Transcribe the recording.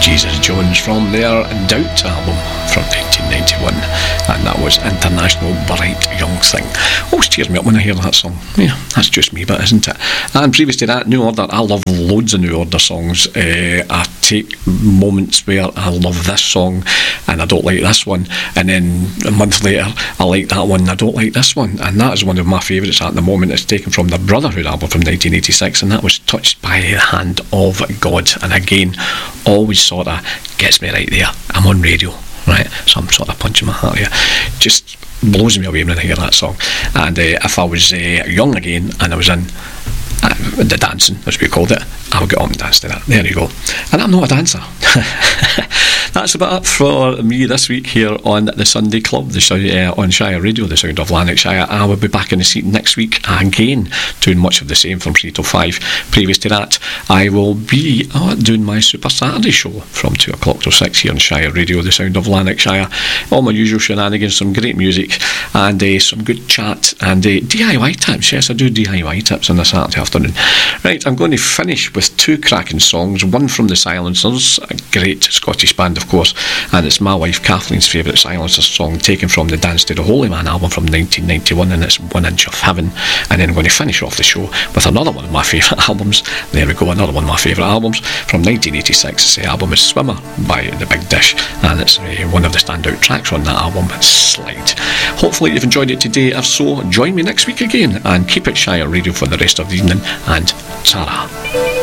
Jesus Jones from their Doubt album from 1991, and that was International Bright Young Thing. Always cheers me up when I hear that song. Yeah, that's just me, but isn't it? And previous to that, New Order. I love loads of New Order songs. I take moments where I love this song and I don't like this one, and then a month later I like that one and I don't like this one, and that is one of my favourites at the moment. It's taken from the Brotherhood album from 1986, and that was Touched by the Hand of God. And again, always sort of gets me right there. I'm on radio, right, so I'm sort of punching my heart here. Just blows me away when I hear that song. And if I was young again and I was in the dancing, as we called it, I would get on and dance to that. There you go. And I'm not a dancer. That's about it for me this week here on the Sunday Club, on Shire Radio, the sound of Lanarkshire. I will be back in the seat next week again, doing much of the same from 3 till 5. Previous to that, I will be doing my Super Saturday show from 2 o'clock till 6 here on Shire Radio, the sound of Lanarkshire. All my usual shenanigans, some great music, and some good chat, and DIY tips. Yes, I do DIY tips on the Saturday afternoon. Right, I'm going to finish with 2 cracking songs. One from the Silencers, a great Scottish band, of course, and it's my wife Kathleen's favourite Silencers song, taken from the Dance to the Holy Man album from 1991, and it's 1 Inch of Heaven. And then I'm going to finish off the show with another one of my favourite albums. There we go, another one of my favourite albums from 1986. The album is Swimmer by The Big Dish, and it's one of the standout tracks on that album, Slide. Hopefully you've enjoyed it today. If so, join me next week again, and keep it Shire Radio for the rest of the evening, and ta-ra.